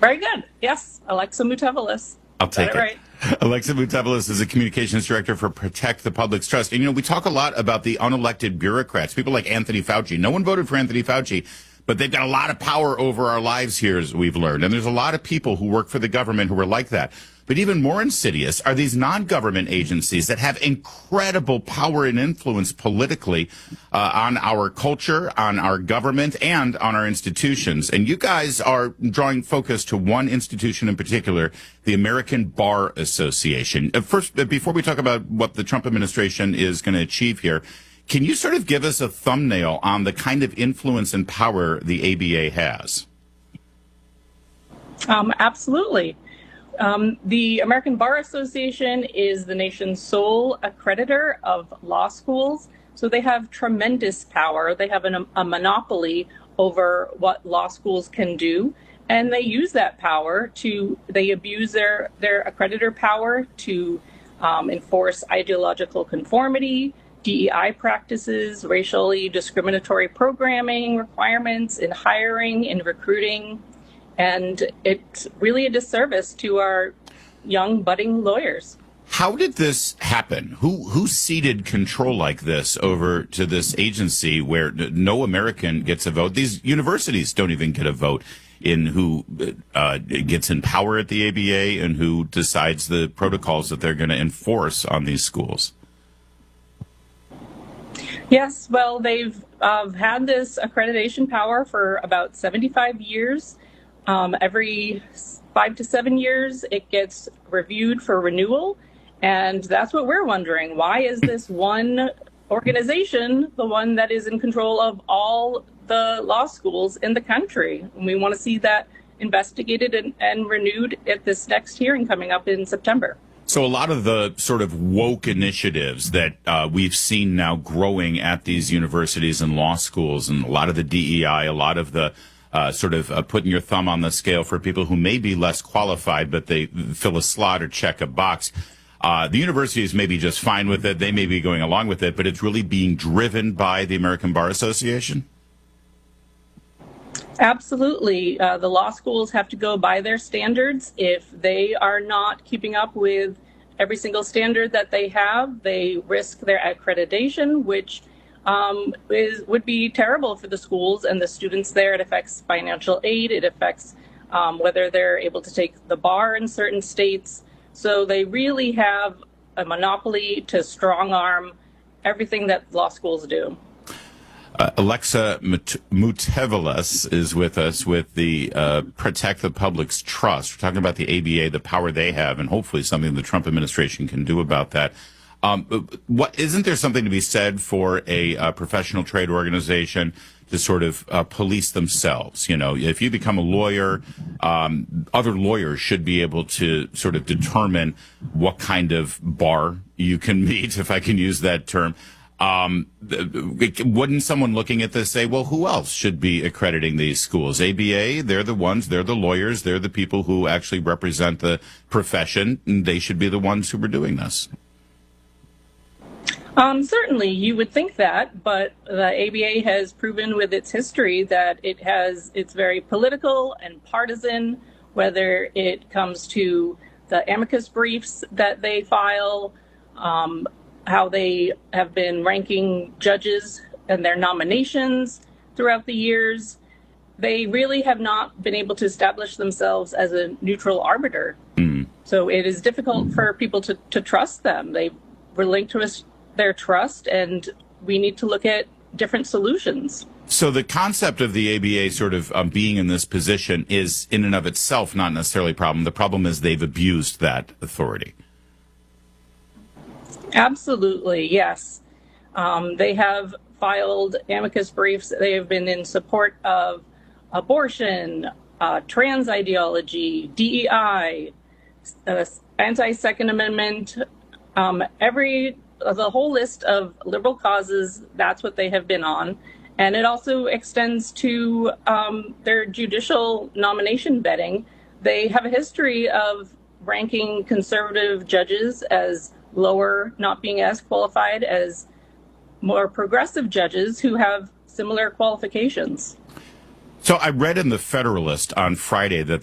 Very good. Yes, Alexa Mutavelis. I'll Got take it it. right. Alexa Mutavelis is a communications director for Protect the Public's Trust. And, we talk a lot about the unelected bureaucrats, people like Anthony Fauci. No one voted for Anthony Fauci, but they've got a lot of power over our lives here, as we've learned. And there's a lot of people who work for the government who are like that. But even more insidious are these non-government agencies that have incredible power and influence politically on our culture, on our government, and on our institutions. And you guys are drawing focus to one institution in particular, the American Bar Association. First, before we talk about what the Trump administration is going to achieve here, can you sort of give us a thumbnail on the kind of influence and power the ABA has? Absolutely. The American Bar Association is the nation's sole accreditor of law schools. So they have tremendous power. They have a monopoly over what law schools can do. And they use that power they abuse their accreditor power to enforce ideological conformity, DEI practices, racially discriminatory programming requirements in hiring, in recruiting. And it's really a disservice to our young budding lawyers. How did this happen? Who ceded control like this over to this agency where no American gets a vote? These universities don't even get a vote in who gets in power at the ABA and who decides the protocols that they're going to enforce on these schools. Yes, well, they've had this accreditation power for about 75 years. Every 5 to 7 years, it gets reviewed for renewal. And that's what we're wondering. Why is this one organization the one that is in control of all the law schools in the country? And we want to see that investigated and renewed at this next hearing coming up in September. So a lot of the sort of woke initiatives that we've seen now growing at these universities and law schools, and a lot of the DEI, a lot of the putting your thumb on the scale for people who may be less qualified, but they fill a slot or check a box. The universities may be just fine with it. They may be going along with it, but it's really being driven by the American Bar Association? Absolutely. The law schools have to go by their standards. If they are not keeping up with every single standard that they have, they risk their accreditation, which would be terrible for the schools and the students there. It affects financial aid. It affects whether they're able to take the bar in certain states. So they really have a monopoly to strong arm everything that law schools do. Alexa Mutavelis is with us with the Protect the Public's Trust. We're talking about the ABA, the power they have, and hopefully something the Trump administration can do about that. Isn't there something to be said for a professional trade organization to sort of police themselves? You know, if you become a lawyer, other lawyers should be able to sort of determine what kind of bar you can meet, if I can use that term. Wouldn't someone looking at this say, well, who else should be accrediting these schools? ABA, they're the lawyers, they're the people who actually represent the profession, and they should be the ones who are doing this. Certainly, you would think that, but the ABA has proven with its history that it's very political and partisan, whether it comes to the amicus briefs that they file, how they have been ranking judges and their nominations throughout the years. They really have not been able to establish themselves as a neutral arbiter. So it is difficult for people to trust them. They relinquish their trust, and we need to look at different solutions. So the concept of the ABA sort of being in this position is in and of itself not necessarily a problem. The problem is they've abused that authority. Absolutely, yes. They have filed amicus briefs. They have been in support of abortion, trans ideology, DEI, anti-Second Amendment, the whole list of liberal causes. That's what they have been on. And it also extends to their judicial nomination vetting. They have a history of ranking conservative judges as lower, not being as qualified as more progressive judges who have similar qualifications. So I read in the Federalist on Friday that